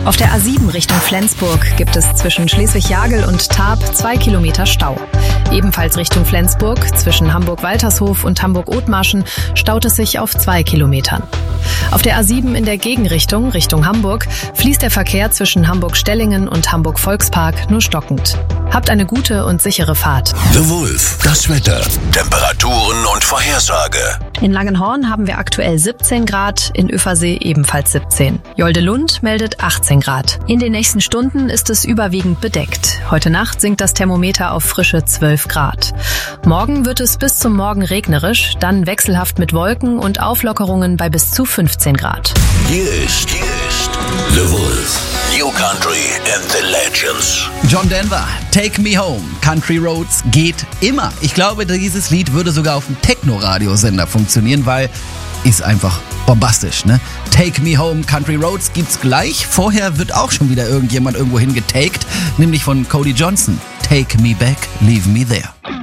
Auf der A7 Richtung Flensburg gibt es zwischen Schleswig-Jagel und Tarp 2 Kilometer Stau. Ebenfalls Richtung Flensburg, zwischen Hamburg-Waltershof und Hamburg-Othmarschen, staut es sich auf 2 Kilometern. Auf der A7 in der Gegenrichtung, Richtung Hamburg, fließt der Verkehr zwischen Hamburg-Stellingen und Hamburg-Volkspark nur stockend. Habt eine gute und sichere Fahrt. The Wolf, das Wetter, Temperaturen und Vorhersage. In Langenhorn haben wir aktuell 17 Grad, in Ueversee ebenfalls 17. Joldelund meldet 18 Grad. In den nächsten Stunden ist es überwiegend bedeckt. Heute Nacht sinkt das Thermometer auf frische 12 Grad. Morgen wird es bis zum Morgen regnerisch, dann wechselhaft mit Wolken und Auflockerungen bei bis zu 15 Grad. Hier ist The Wolf. New Country and the Legends. John Denver, Take Me Home. Country Roads geht immer. Ich glaube, dieses Lied würde sogar auf dem Techno-Radiosender funktionieren, weil ist einfach bombastisch, ne? Take Me Home, Country Roads gibt's gleich. Vorher wird auch schon wieder irgendjemand irgendwo hingetaked, nämlich von Cody Johnson. Take Me Back, Leave Me There.